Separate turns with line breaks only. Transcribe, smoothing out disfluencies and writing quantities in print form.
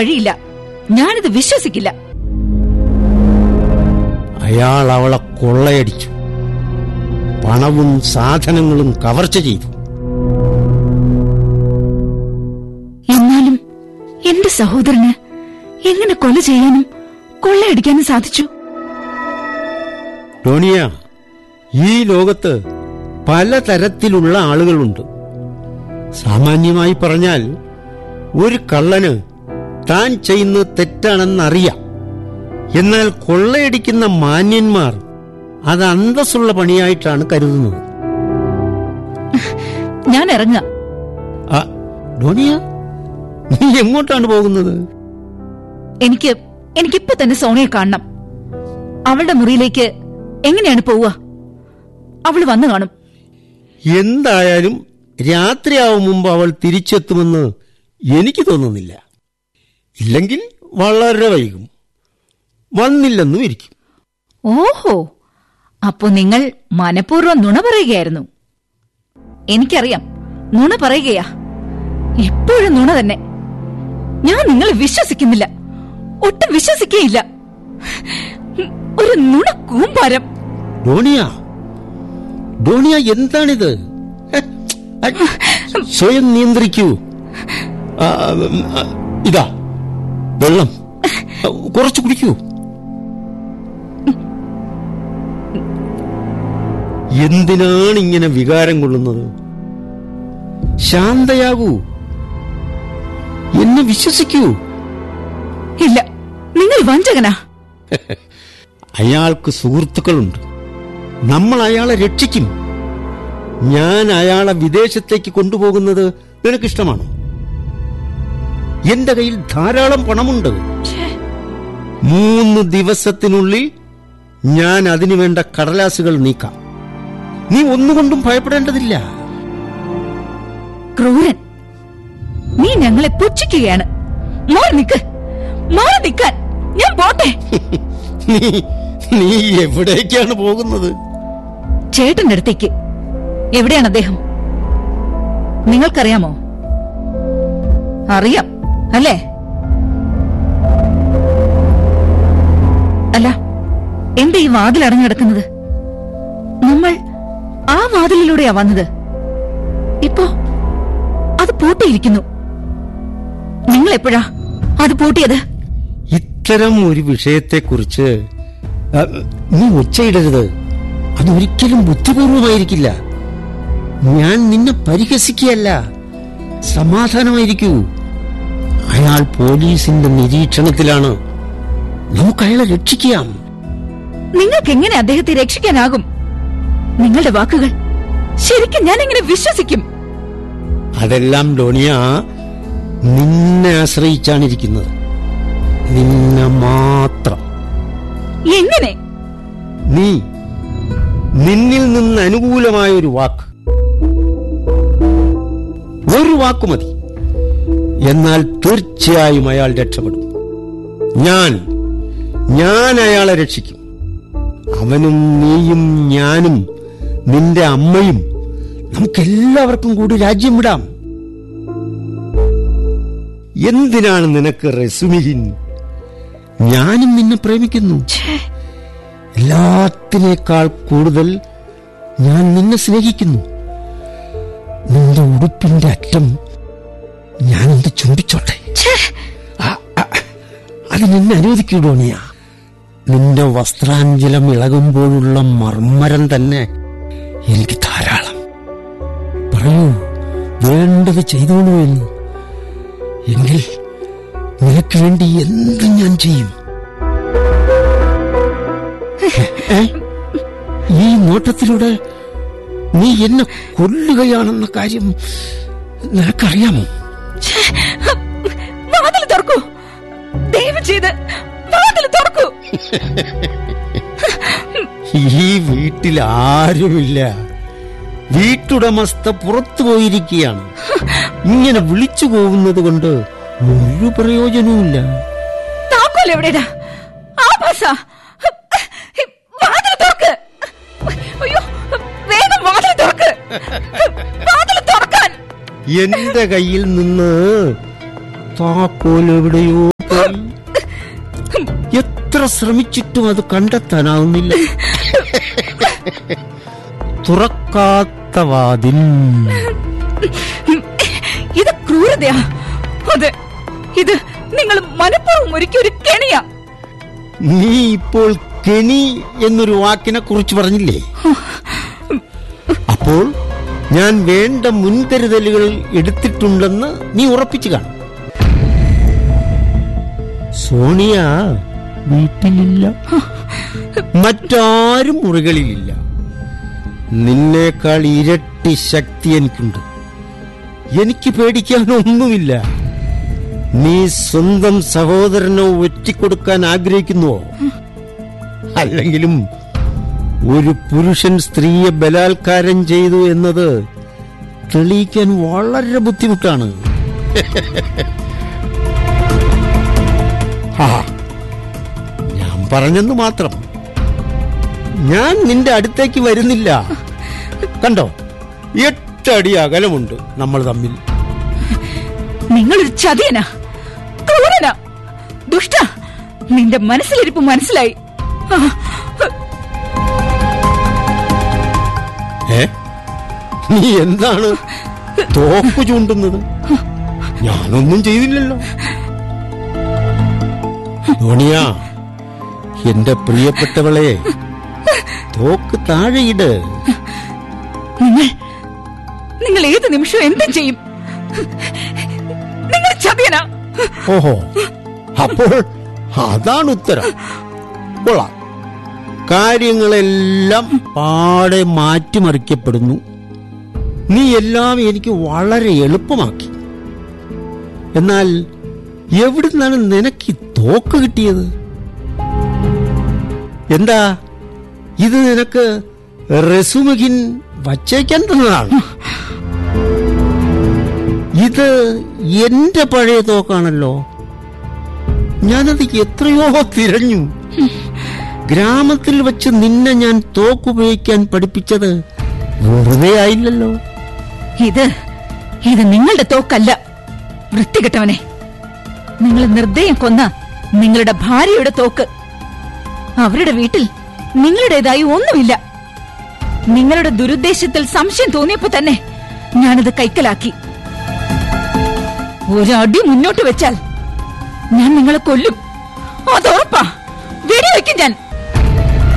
വഴിയില്ല. ഞാനിത് വിശ്വസിക്കില്ല.
അയാൾ അവളെ കൊള്ളയടിച്ചു, പണവും സാധനങ്ങളും കവർച്ച ചെയ്തു.
എന്നാലും എന്റെ സഹോദരന് എങ്ങനെ കൊല ചെയ്യാനും കൊള്ളയടിക്കാനും സാധിച്ചു?
ടോണിയ, ഈ ലോകത്ത് പലതരത്തിലുള്ള ആളുകളുണ്ട്. സാമാന്യമായി പറഞ്ഞാൽ ഒരു കള്ളന് താൻ ചെയ്യുന്നത് തെറ്റാണെന്നറിയാം. എന്നാൽ കൊള്ളയടിക്കുന്ന മാന്യന്മാർ അത് അന്തസ്സുള്ള പണിയായിട്ടാണ് കരുതുന്നത്.
ഞാൻ ഇറങ്ങാം.
ടോണിയ, നീ എങ്ങോട്ടാണ് പോകുന്നത്?
എനിക്കിപ്പോ തന്നെ സോണിയെ കാണണം. അവളുടെ മുറിയിലേക്ക് എങ്ങനെയാണ് പോവുക? അവള് വന്നു കാണും.
എന്തായാലും രാത്രിയാവും മുമ്പ് അവൾ തിരിച്ചെത്തുമെന്ന് എനിക്ക് തോന്നുന്നില്ല. ഇല്ലെങ്കിൽ വളരെ വൈകും. വന്നില്ലെന്നും ഇരിക്കും.
ഓഹോ, അപ്പോ നിങ്ങൾ മനഃപൂർവ്വം നുണ പറയുകയായിരുന്നു. എനിക്കറിയാം, നുണ പറയുകയാ. എപ്പോഴും നുണ തന്നെ. ഞാൻ നിങ്ങളെ വിശ്വസിക്കുന്നില്ല, ഒട്ടും വിശ്വസിക്കുകയില്ല. ഒരു നുണ കൂമ്പാരം.
ഡോണിയ, എന്താണിത്? സ്വയം നിയന്ത്രിക്കൂ. ഇതാ വെള്ളം, കുറച്ച് കുടിക്കൂ. എന്തിനാണ് ഇങ്ങനെ വികാരം കൊള്ളുന്നത്? ശാന്തയാകൂ, എന്നെ വിശ്വസിക്കൂ.
ഇല്ല, നിങ്ങൾ വഞ്ചകനാ.
അയാൾക്ക് സുഹൃത്തുക്കളുണ്ട്. നമ്മൾ അയാളെ രക്ഷിക്കും. ഞാൻ അയാളെ വിദേശത്തേക്ക് കൊണ്ടുപോകുന്നത് നിനക്കിഷ്ടമാണോ? എന്റെ കയ്യിൽ ധാരാളം പണമുണ്ട്. 3 ദിവസത്തിനുള്ളിൽ ഞാൻ അതിനുവേണ്ട കടലാസുകൾ നീക്കാം. നീ ഒന്നുകൊണ്ടും ഭയപ്പെടേണ്ടതില്ല.
ക്രൂരൻ, നീ ഞങ്ങളെ പുച്ഛിക്കുകയാണ്. മാറി നിൽക്കാൻ. ഞാൻ പോട്ടെ.
നീ എവിടേക്കാണ് പോകുന്നത്?
ചേട്ടന്റെ അടുത്തേക്ക്. എവിടെയാണ് അദ്ദേഹം? നിങ്ങൾക്കറിയാമോ? അറിയാം അല്ലേ? അല്ല, എന്താ ഈ വാതിൽ അടഞ്ഞു കിടക്കുന്നത്? നമ്മൾ ആ വാതിലിലൂടെയാ വന്നത്. ഇപ്പോ അത് പൂട്ടിയിരിക്കുന്നു. നിങ്ങൾ എപ്പോഴാ അത് പൂട്ടിയത്?
ഇത്തരം ഒരു വിഷയത്തെക്കുറിച്ച് നീ ഒച്ചയിടരുത്. അതൊരിക്കലും ബുദ്ധിപൂർവമായിരിക്കില്ല. ഞാൻ നിന്നെ പരിഹസിക്കുകയല്ല. സമാധാനമായിരിക്കൂ. അയാൾ പോലീസിന്റെ നിരീക്ഷണത്തിലാണ്. നമുക്ക് അയാളെ രക്ഷിക്കാം.
നിങ്ങൾക്ക് എങ്ങനെ അദ്ദേഹത്തെ രക്ഷിക്കാനാകും? നിങ്ങളുടെ വാക്കുകൾ ശരിക്കും ഞാൻ എങ്ങനെ വിശ്വസിക്കും?
അതെല്ലാം ഡോണിയ നിന്നെ ആശ്രയിച്ചാണിരിക്കുന്നത്. നിന്നെ മാത്രം.
എങ്ങനെ?
നിന്നിൽ നിന്ന് അനുകൂലമായ ഒരു വാക്ക് മതി. എന്നാൽ തീർച്ചയായും അയാൾ രക്ഷപ്പെടും. ഞാൻ അയാളെ രക്ഷിക്കും. അവനും നീയും ഞാനും നിന്റെ അമ്മയും നമുക്കെല്ലാവർക്കും കൂടി രാജ്യം വിടാം. എന്തിനാണ് നിനക്ക് റെസുമിഹിൻ? ഞാനും നിന്നെ പ്രേമിക്കുന്നു. എല്ലാത്തിനേക്കാൾ കൂടുതൽ ഞാൻ നിന്നെ സ്നേഹിക്കുന്നു. നിന്റെ ഉടുപ്പിന്റെ അറ്റം ഞാനൊന്ന് ചുംബിച്ചോട്ടെ. അതിനെന്നെ അനുവദിക്കൂ ഡോണിയ. നിന്റെ വസ്ത്രാഞ്ചലം ഇളകുമ്പോഴുള്ള മർമ്മരം തന്നെ എനിക്ക് ധാരാളം. പറയൂ, വേണ്ടത് ചെയ്തോളൂ എന്ന്. എങ്കിൽ നിനക്ക് വേണ്ടി എന്തും ഞാൻ ചെയ്യും. ഈ നോട്ടത്തിലൂടെ നീ എന്നെ കൊല്ലുകയാണെന്ന കാര്യം നിനക്കറിയാമോ?
വാതിൽ തുറക്കൂ, ദയവ് ചെയ്ത് വാതിൽ തുറക്കൂ.
ഈ വീട്ടിൽ ആരുമില്ല. വീട്ടുടമസ്ഥ പുറത്തു പോയിരിക്കുകയാണ്. ഇങ്ങനെ വിളിച്ചു പോകുന്നത് കൊണ്ട് ഒരു പ്രയോജനവുമില്ല.
താക്കോൽ എവിടെയാ? വാതിൽ തുറക്ക്. അയ്യോ, വേഗം വാതിൽ തുറക്ക്. വാതിൽ തുറക്കാൻ.
എന്റെ കയ്യിൽ നിന്ന് താക്കോൽ എവിടെയോ എത്ര ശ്രമിച്ചിട്ടും അത് കണ്ടെത്താനാവുന്നില്ല. തുറക്കാത്ത വാതിൽ.
ഇത് ക്രൂരതയാ. അതെ, ഇത് നിങ്ങൾ മനഃപൂർവ്വം ഒരുക്കിയ ഒരു കെണിയാ.
നീ ഇപ്പോൾ കെണി എന്നൊരു വാക്കിനെ കുറിച്ച് പറഞ്ഞില്ലേ? അപ്പോൾ ഞാൻ വേണ്ട മുൻകരുതലുകൾ എടുത്തിട്ടുണ്ടെന്ന് നീ ഉറപ്പിച്ചു കാണും. സോണിയ വീട്ടിലില്ല, മറ്റാരും മുറികളിലില്ല. നിന്നേക്കാൾ ഇരട്ടി ശക്തി എനിക്കുണ്ട്. എനിക്ക് പേടിക്കാനൊന്നുമില്ല. നീ സ്വന്തം സഹോദരനോ ഒറ്റിക്കൊടുക്കാൻ ആഗ്രഹിക്കുന്നുവോ? അല്ലെങ്കിലും ഒരു പുരുഷൻ സ്ത്രീയെ ബലാത്കാരം ചെയ്തു എന്നത് തെളിയിക്കാൻ വളരെ ബുദ്ധിമുട്ടാണ്. ഞാൻ പറഞ്ഞെന്ന് മാത്രം. ഞാൻ നിന്റെ അടുത്തേക്ക് വരുന്നില്ല. കണ്ടോ, 8 അടി അകലമുണ്ട് നമ്മൾ തമ്മിൽ.
നിങ്ങളൊരു ചതിയനാ, ക്രൂരനാ, ദുഷ്ട. നിന്റെ മനസ്സിലിരിപ്പ് മനസ്സിലായി.
നീ എന്താണ് തോക്ക് ചൂണ്ടുന്നത്? ഞാനൊന്നും ചെയ്തില്ലല്ലോ. സോണിയ, എന്റെ പ്രിയപ്പെട്ടവളെ, തോക്ക് താഴെയിട്.
നിങ്ങൾ ഏത് നിമിഷം എന്തും ചെയ്യും. നിങ്ങൾ ചതിയനാ.
ഓഹോ, അപ്പോൾ അതാണ് ഉത്തരം. കൊള്ളാം. കാര്യങ്ങളെല്ലാം പാടെ മാറ്റിമറിക്കപ്പെടുന്നു. നീ എല്ലാം എനിക്ക് വളരെ എളുപ്പമാക്കി. എന്നാൽ എവിടുന്നാണ് നിനക്ക് തോക്ക് കിട്ടിയത്? എന്താ ഇത്? നിനക്ക് റസുമുഖിൻ വച്ചേക്കാൻ തന്നതാണ്? ഇത് എന്റെ പഴയ തോക്കാണല്ലോ. ഞാനത് എത്രയോ തിരഞ്ഞു. ഗ്രാമത്തിൽ വെച്ച് നിന്നെ ഞാൻ തോക്കുപയോഗിക്കാൻ പഠിപ്പിച്ചത് വെറുതെ ആയില്ലല്ലോ.
ഇത് നിങ്ങളുടെ തോക്കല്ല, വൃത്തികെട്ടവനെ. നിങ്ങൾ നിർദ്ദയം കൊന്ന നിങ്ങളുടെ ഭാര്യയുടെ തോക്ക്. അവരുടെ വീട്ടിൽ നിങ്ങളുടേതായി ഒന്നുമില്ല. നിങ്ങളുടെ ദുരുദ്ദേശത്തിൽ സംശയം തോന്നിയപ്പോ തന്നെ ഞാനത് കൈക്കലാക്കി. ഒരടി മുന്നോട്ട് വെച്ചാൽ ഞാൻ നിങ്ങളെ കൊല്ലും. അതുറപ്പാ. വെടിവെക്കും ഞാൻ.